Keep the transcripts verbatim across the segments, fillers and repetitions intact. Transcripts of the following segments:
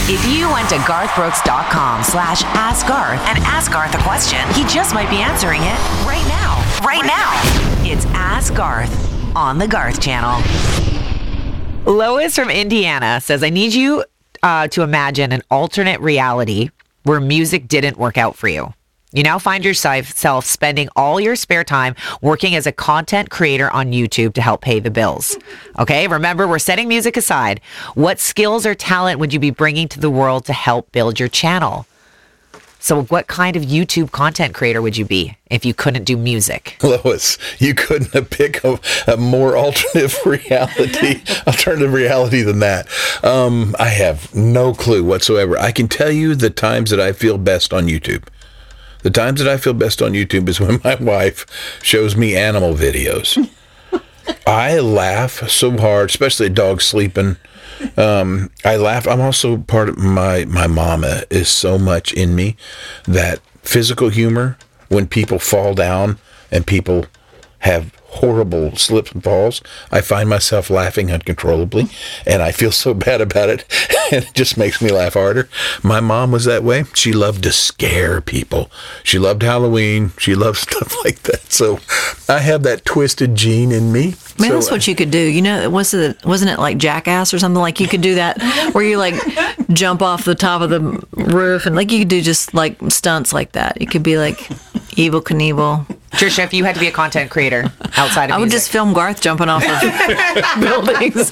If you went to garthbrooks.com slash ask Garth and ask Garth a question, he just might be answering it right now. Right now. It's Ask Garth on the Garth Channel. Lois from Indiana says, I need you uh, to imagine an alternate reality where music didn't work out for you. You now find yourself spending all your spare time working as a content creator on YouTube to help pay the bills. Okay, remember, we're setting music aside. What skills or talent would you be bringing to the world to help build your channel? So what kind of YouTube content creator would you be if you couldn't do music? Lois, you couldn't have picked a, a more alternative reality, alternative reality than that. Um, I have no clue whatsoever. I can tell you the times that I feel best on YouTube. The times that I feel best on YouTube is when my wife shows me animal videos. I laugh so hard, especially a dog sleeping. Um, I laugh. I'm also part of my, my mama is so much in me that physical humor, when people fall down and people have horrible slips and falls, I find myself laughing uncontrollably, and I feel so bad about it, and it just makes me laugh harder. My mom was that way. She loved to scare people. She loved Halloween. She loved stuff like that. So I have that twisted gene in me. Man, so, that's what you could do. You know, was it, wasn't it like Jackass or something? Like you could do that where you like jump off the top of the roof, and like you could do just like stunts like that. You could be like Evel Knievel. Trisha, if you had to be a content creator outside of I would music. just film Garth jumping off of buildings.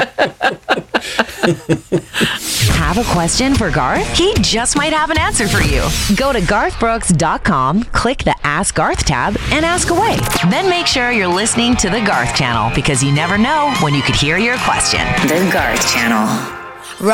Have a question for Garth? He just might have an answer for you. Go to garth brooks dot com, click the Ask Garth tab, and ask away. Then make sure you're listening to the Garth Channel, because you never know when you could hear your question. The Garth Channel.